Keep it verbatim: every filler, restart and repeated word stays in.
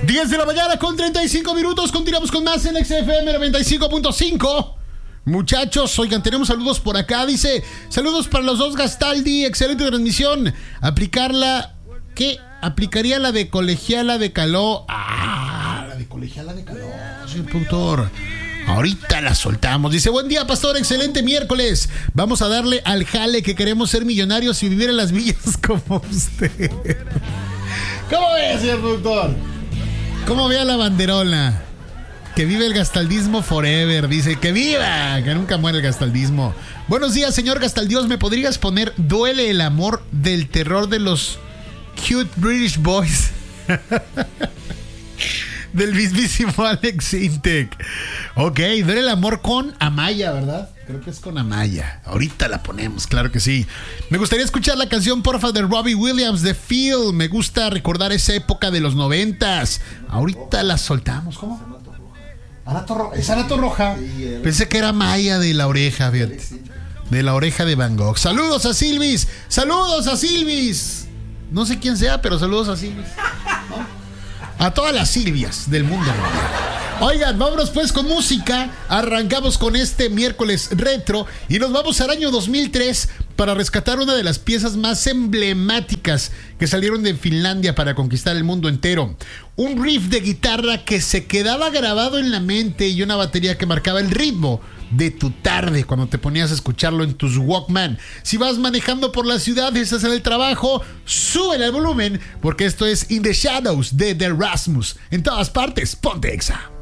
diez de la mañana con treinta y cinco minutos. Continuamos con más en X F M noventa y cinco punto cinco. Muchachos, oigan, tenemos saludos por acá. Dice, saludos para los dos Gastaldi. Excelente transmisión. Aplicarla, ¿qué? Aplicaría la de colegiala de Caló. Ah, la de colegiala de Caló, señor productor. Ahorita la soltamos. Dice, buen día, pastor, excelente miércoles. Vamos a darle al jale que queremos ser millonarios y vivir en las villas como usted. ¿Cómo ve, señor productor? ¿Cómo ve a la banderola? Que vive el gastaldismo forever. Dice, que viva, que nunca muere el gastaldismo. Buenos días, señor Gastaldios. ¿Me podrías poner Duele el amor del terror de los Cute British Boys? Del mismísimo Alex Intec. Ok, Duele el amor con Amaya, ¿verdad? Creo que es con Amaya. Ahorita la ponemos, claro que sí. Me gustaría escuchar la canción, porfa, de Robbie Williams, de Feel. Me gusta recordar esa época de los noventas. Ahorita la soltamos. ¿Cómo? Anato Roja. ¿Es Anato Roja? Pensé que era Maya de la oreja, fíjate. De la oreja de Van Gogh. Saludos a Silvis. Saludos a Silvis. No sé quién sea, pero saludos a Silvis. ¿No? A todas las Silvias del mundo mundial. Oigan, vámonos pues con música. Arrancamos con este miércoles retro y nos vamos al año dos mil tres para rescatar una de las piezas más emblemáticas que salieron de Finlandia para conquistar el mundo entero. Un riff de guitarra que se quedaba grabado en la mente y una batería que marcaba el ritmo de tu tarde cuando te ponías a escucharlo en tus Walkman. Si vas manejando por la ciudad y estás en el trabajo, súbele el volumen porque esto es In the Shadows de The Rasmus. En todas partes, ponte Exa.